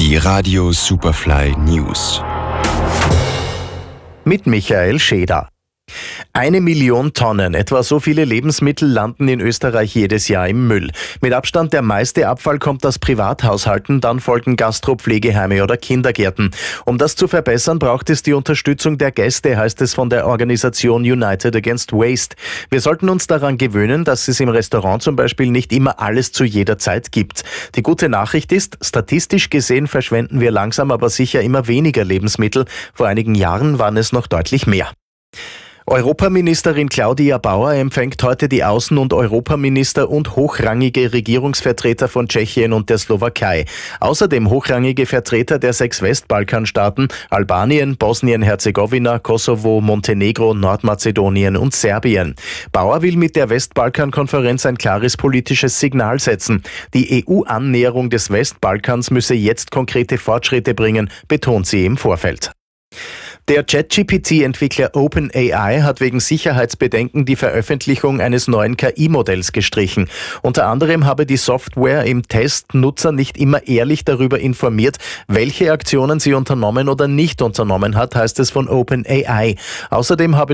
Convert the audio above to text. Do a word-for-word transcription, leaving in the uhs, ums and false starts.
Die Radio Superfly News. Mit Michael Scheder. Eine Million Tonnen, etwa so viele Lebensmittel landen in Österreich jedes Jahr im Müll. Mit Abstand der meiste Abfall kommt aus Privathaushalten, dann folgen Gastro-, Pflegeheime oder Kindergärten. Um das zu verbessern, braucht es die Unterstützung der Gäste, heißt es von der Organisation United Against Waste. Wir sollten uns daran gewöhnen, dass es im Restaurant zum Beispiel nicht immer alles zu jeder Zeit gibt. Die gute Nachricht ist, statistisch gesehen verschwenden wir langsam aber sicher immer weniger Lebensmittel. Vor einigen Jahren waren es noch deutlich mehr. Europaministerin Claudia Bauer empfängt heute die Außen- und Europaminister und hochrangige Regierungsvertreter von Tschechien und der Slowakei. Außerdem hochrangige Vertreter der sechs Westbalkanstaaten Albanien, Bosnien-Herzegowina, Kosovo, Montenegro, Nordmazedonien und Serbien. Bauer will mit der Westbalkan-Konferenz ein klares politisches Signal setzen. Die E U-Annäherung des Westbalkans müsse jetzt konkrete Fortschritte bringen, betont sie im Vorfeld. Der ChatGP T-Entwickler OpenAI hat wegen Sicherheitsbedenken die Veröffentlichung eines neuen K I-Modells gestrichen. Unter anderem habe die Software im Test Nutzer nicht immer ehrlich darüber informiert, welche Aktionen sie unternommen oder nicht unternommen hat, heißt es von OpenAI. Außerdem habe